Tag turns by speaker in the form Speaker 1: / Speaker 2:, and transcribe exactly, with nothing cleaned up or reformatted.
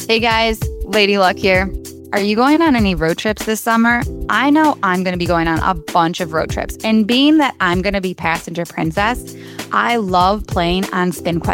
Speaker 1: Hey guys, Lady Luck here. Are you going on any road trips this summer? I know I'm going to be going on a bunch of road trips. And being that I'm going to be passenger princess, I love playing on SpinQuest.